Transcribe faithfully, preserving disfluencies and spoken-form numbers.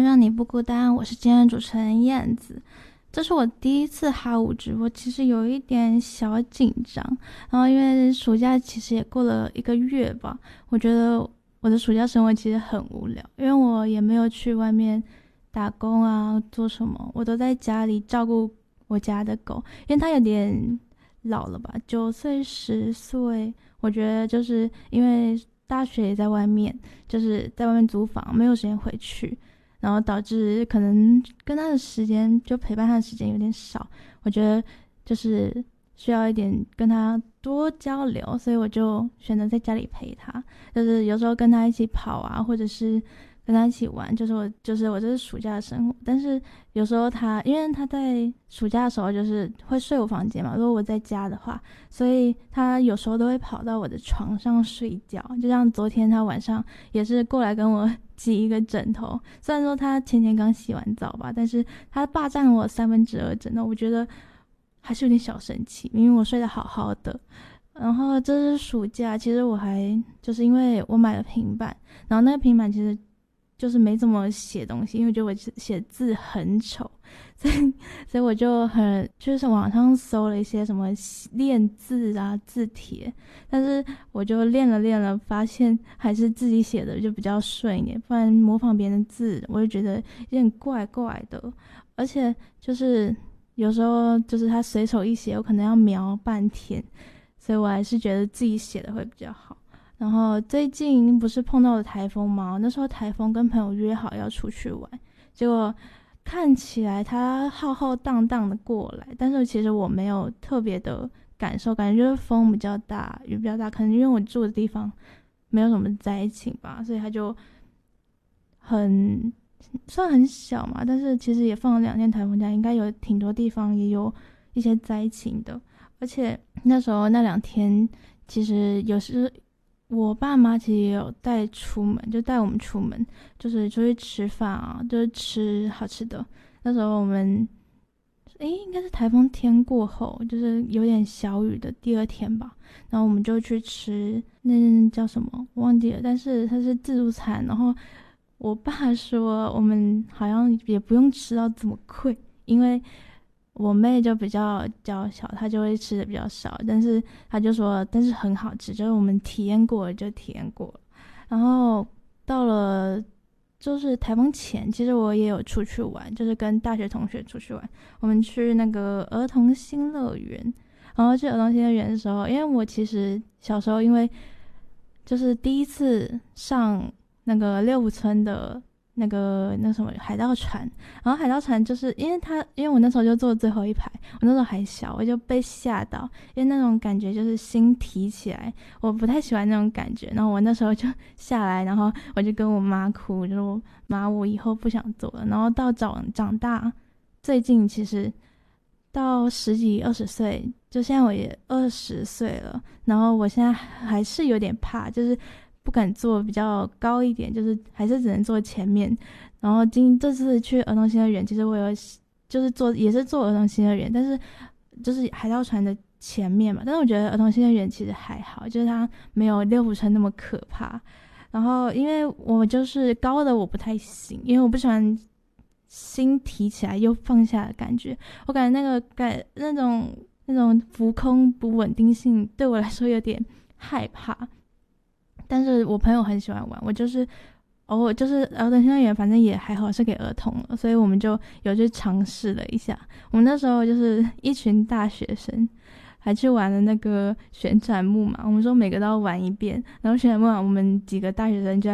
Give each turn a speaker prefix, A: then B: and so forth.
A: 让你不孤单，我是今天的主持人燕子。这是我第一次哈五直播，其实有一点小紧张。然后因为暑假其实也过了一个月吧，我觉得我的暑假生活其实很无聊，因为我也没有去外面打工啊，做什么，我都在家里照顾我家的狗，因为它有点老了吧，九岁十岁，我觉得就是因为大学也在外面，就是在外面租房，没有时间回去。然后导致可能跟他的时间，就陪伴他的时间有点少，我觉得就是需要一点跟他多交流，所以我就选择在家里陪他，就是有时候跟他一起跑啊，或者是跟他一起玩，就是我就是我这是暑假的生活。但是有时候他因为他在暑假的时候就是会睡我房间嘛，如果我在家的话，所以他有时候都会跑到我的床上睡觉，就像昨天他晚上也是过来跟我挤一个枕头，虽然说他前天刚洗完澡吧，但是他霸占了我三分之二枕头，我觉得还是有点小生气，明明我睡得好好的。然后这是暑假，其实我还就是因为我买了平板，然后那个平板其实就是没怎么写东西，因为我觉得我写字很丑，所以所以我就很就是网上搜了一些什么练字啊字帖，但是我就练了练了，发现还是自己写的就比较顺一点，不然模仿别人的字我就觉得有点怪怪的，而且就是有时候就是他随手一写，我可能要描半天，所以我还是觉得自己写的会比较好。然后最近不是碰到了台风吗？那时候台风跟朋友约好要出去玩，结果看起来他浩浩荡荡的过来，但是其实我没有特别的感受，感觉就是风比较大，雨比较大，可能因为我住的地方没有什么灾情吧，所以他就很算很小嘛，但是其实也放了两天台风假，应该有挺多地方也有一些灾情的。而且那时候那两天其实有时我爸妈其实也有带出门，就带我们出门，就是出去吃饭啊，就是吃好吃的。那时候我们诶应该是台风天过后，就是有点小雨的第二天吧，然后我们就去吃那叫什么我忘记了，但是它是自助餐。然后我爸说我们好像也不用吃到这么贵，因为我妹就比较娇小，她就会吃的比较少，但是她就说但是很好吃，就是我们体验过了就体验过了。然后到了就是台风前，其实我也有出去玩，就是跟大学同学出去玩，我们去那个儿童新乐园。然后去儿童新乐园的时候，因为我其实小时候因为就是第一次上那个六福村的那个那什么海盗船，然后海盗船就是因为他因为我那时候就坐最后一排，我那时候还小，我就被吓到，因为那种感觉就是心提起来，我不太喜欢那种感觉。然后我那时候就下来，然后我就跟我妈哭，就说妈我以后不想坐了。然后到长长大，最近其实到十几二十岁，就现在我也二十岁了，然后我现在还是有点怕，就是不敢坐比较高一点，就是还是只能坐前面。然后今这次去儿童新乐园，其实我有就是坐也是坐儿童新乐园，但是就是海盗船的前面嘛。但是我觉得儿童新乐园其实还好，就是它没有六福村那么可怕。然后因为我就是高的我不太行，因为我不喜欢心提起来又放下的感觉，我感觉那个感那种那种浮空不稳定性对我来说有点害怕。但是我朋友很喜欢玩，我就是偶尔就是儿童新乐园，反正也还好是给儿童了，所以我们就有去尝试了一下。我们那时候就是一群大学生，还去玩了那个旋转木马，我们说每个都要玩一遍。然后旋转木马，我们几个大学生就